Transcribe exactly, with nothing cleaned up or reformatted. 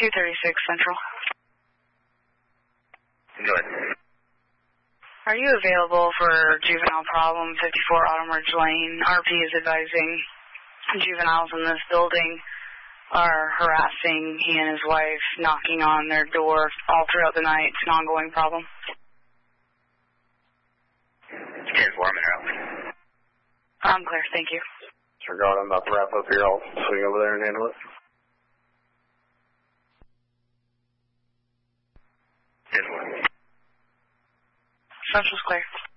two thirty-six Central. Go ahead. Are you available for juvenile problem, fifty-four Autumn Ridge Lane? R P is advising juveniles in this building are harassing he and his wife, knocking on their door all throughout the night. It's an ongoing problem. ten four, I'm in route. I'm clear, thank you. Disregard, I'm about to wrap up here. I'll swing over there and handle it. ten four. Central's clear.